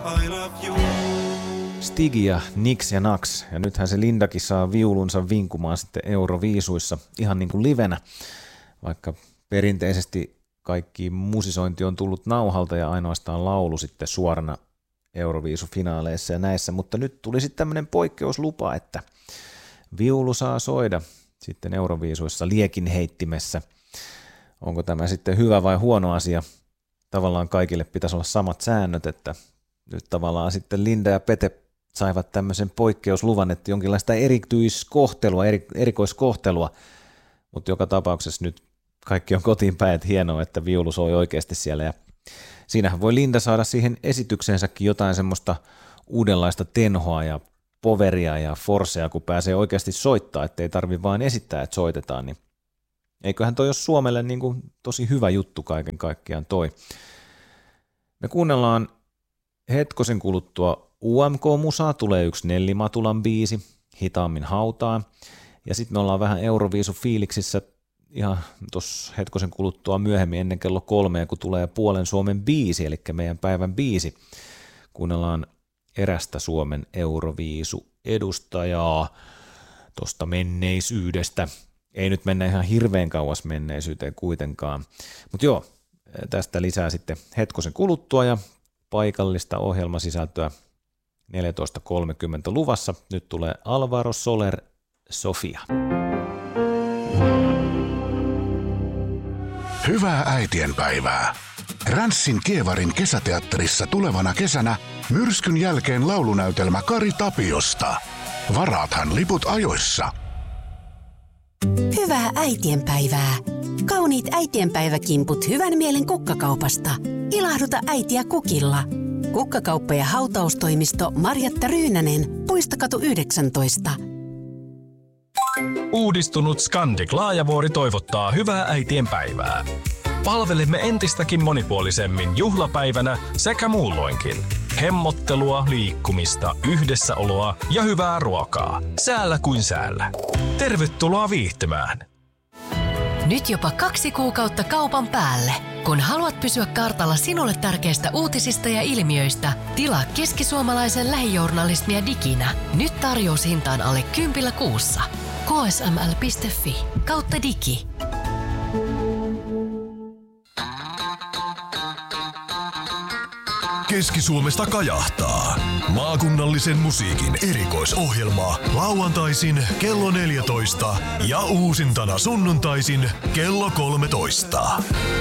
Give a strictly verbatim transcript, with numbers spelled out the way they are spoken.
I love you. Stigi ja Nix ja Nax, ja nythän se Lindakin saa viulunsa vinkumaan sitten Euroviisuissa ihan niin kuin livenä, vaikka perinteisesti kaikki musisointi on tullut nauhalta ja ainoastaan laulu sitten suorana Euroviisufinaaleissa ja näissä, mutta nyt tuli sitten tämmöinen poikkeuslupa, että viulu saa soida sitten Euroviisuissa liekin heittimessä. Onko tämä sitten hyvä vai huono asia? Tavallaan kaikille pitäisi olla samat säännöt, että nyt tavallaan sitten Linda ja Pete saivat tämmöisen poikkeusluvan, että jonkinlaista erityiskohtelua, eri, erikoiskohtelua, mutta joka tapauksessa nyt kaikki on kotiin päin, että hienoa, että viulu soi oikeasti siellä, ja siinähän voi Linda saada siihen esitykseensäkin jotain semmoista uudenlaista tenhoa ja poveria ja forsea, kun pääsee oikeasti soittaa, ettei tarvi vain esittää, että soitetaan, niin eiköhän toi ole Suomelle niin kuin tosi hyvä juttu kaiken kaikkiaan toi. Me kuunnellaan hetkosen kuluttua U M K-musaa, tulee yksi Nelli Matulan biisi, Hitaammin hautaan, ja sitten me ollaan vähän Euroviisu-fiiliksissä ihan tuossa hetkosen kuluttua myöhemmin ennen kello kolmea, kun tulee Puolen Suomen biisi, eli meidän päivän biisi. Kuunnellaan erästä Suomen Euroviisu-edustajaa tuosta menneisyydestä. Ei nyt mennä ihan hirveän kauas menneisyyteen kuitenkaan. Mutta joo, tästä lisää sitten hetkosen kuluttua ja paikallista ohjelmasisältöä neljätoista kolmekymmentä luvassa. Nyt tulee Alvaro Soler, Sofia. Hyvää äitienpäivää. Ränssin Kievarin kesäteatterissa tulevana kesänä myrskyn jälkeen laulunäytelmä Kari Tapiosta. Varaathan liput ajoissa. Hyvää äitienpäivää. Kauniit äitienpäiväkimput hyvän mielen kukkakaupasta. Ilahduta äitiä kukilla. Kukkakauppa ja hautaustoimisto Marjatta Ryynänen, Puistokatu yhdeksäntoista. Uudistunut Scandic Laajavuori toivottaa hyvää äitienpäivää. Palvelemme entistäkin monipuolisemmin juhlapäivänä sekä muulloinkin. Hemmottelua, liikkumista, yhdessäoloa ja hyvää ruokaa. Säällä kuin säällä. Tervetuloa viihtymään! Nyt jopa kaksi kuukautta kaupan päälle. Kun haluat pysyä kartalla sinulle tärkeistä uutisista ja ilmiöistä, tilaa keskisuomalaisen lähijournalismia diginä. Nyt tarjoushintaan alle kympillä kuussa. k s m l piste f i kautta digi. Keski-Suomesta kajahtaa. Maakunnallisen musiikin erikoisohjelma lauantaisin kello neljätoista ja uusintana sunnuntaisin kello kolmetoista.